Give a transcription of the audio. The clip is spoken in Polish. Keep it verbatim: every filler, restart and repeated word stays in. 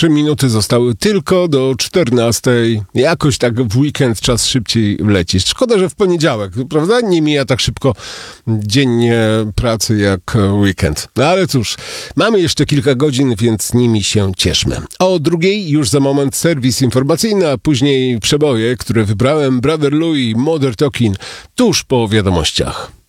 Trzy minuty zostały tylko do czternastej. Jakoś tak w weekend czas szybciej leci. Szkoda, że w poniedziałek, prawda? Nie mija tak szybko dzień pracy jak weekend. No ale cóż, mamy jeszcze kilka godzin, więc nimi się cieszmy. O drugiej już za moment serwis informacyjny, a później przeboje, które wybrałem Brother Louie, Modern Talking, tuż po wiadomościach.